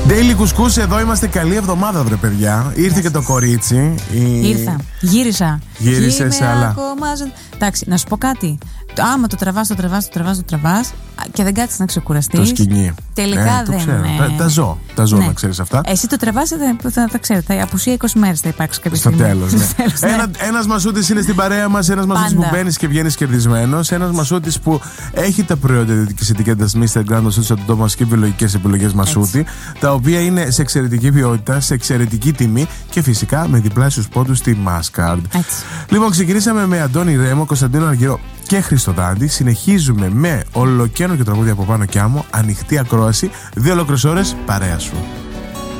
Daily Κουσκούς, εδώ είμαστε. Καλή εβδομάδα, βρε παιδιά. Ήρθε και το κορίτσι. Ήρθα. Γύρισα. Γύρισες, αλλά. Εντάξει, να σου πω κάτι. Άμα το τραβάς και δεν κάτσεις να ξεκουραστείς. Το σκηνή. Τελικά το δεν ξέρω. είναι. Τα ζω, Ναι. να ξέρεις αυτά. Εσύ το τραβάς, θα ξέρω. Θα απουσία 20 μέρες θα υπάρξει κάποια Στο στιγμή. τέλος, ναι. Ναι. Ένας μασούτης είναι στην παρέα μας. Ένας μασούτης που μπαίνεις και βγαίνεις κερδισμένος. Ένας μασούτης που έχει τα προϊόντα δυτικής ετικέτας Mr. Grand Masutis από τον Thomas και βιολογικές επιλογές μασούτη. Τα οποία είναι σε εξαιρετική ποιότητα, σε εξαιρετική τιμή και φυσικά με διπλάσιους πόντους στη Mastercard. Λοιπόν, ξεκινήσαμε με Αντώνη Ρέμο, Κωνσταντίνο Αργυρό και Χρήστο Δάντη. Συνεχίζουμε με ολοκαίνουργιο τραγούδι από Πάνω κι Άμμο. Ανοιχτή ακρόαση. 2 ολόκληρες ώρες παρέα σου.